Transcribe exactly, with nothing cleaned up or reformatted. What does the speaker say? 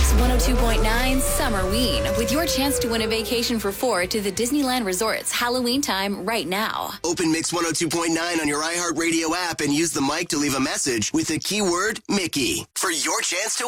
one oh two point nine Summerween, with your chance to win a vacation for four to the Disneyland Resort's Halloween time right now. Open Mix one oh two point nine on your iHeartRadio app and use the mic to leave a message with the keyword Mickey for your chance to